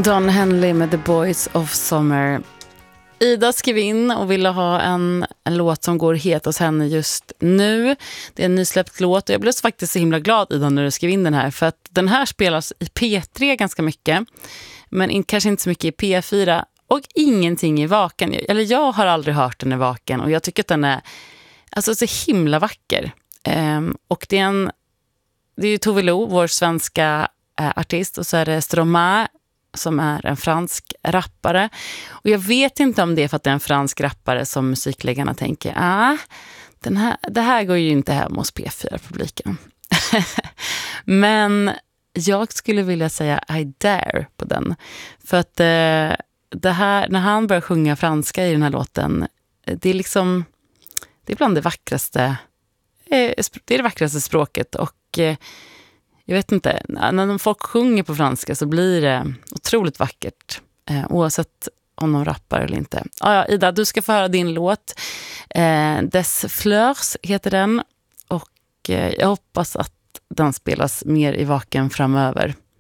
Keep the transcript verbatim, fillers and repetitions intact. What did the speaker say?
Don Henley med The Boys of Summer. Ida skrev in och ville ha en, en låt som går het hos henne just nu. Det är en nysläppt låt och jag blev faktiskt så himla glad, Ida, när du skrev in den här. För att den här spelas i P tre ganska mycket, men in, kanske inte så mycket i P fyra och ingenting i Vaken. Eller jag har aldrig hört den i Vaken och jag tycker att den är alltså så himla vacker. Um, och det är en det är ju Tove Lo, vår svenska uh, artist, och så är det Stromae som är en fransk rappare. Och jag vet inte om det är för att det är en fransk rappare som musikläggarna tänker, ah, den här, det här går ju inte hem hos P fyra-publiken. Men jag skulle vilja säga I dare på den. För att eh, det här, när han börjar sjunga franska i den här låten, det är liksom, det är bland det vackraste, eh, det är det vackraste språket. Och eh, jag vet inte, när folk sjunger på franska så blir det otroligt vackert, eh, oavsett om de rappar eller inte. Ah, ja, Ida, du ska få höra din låt. Eh, Des Fleurs heter den och eh, jag hoppas att den spelas mer i Vaken framöver.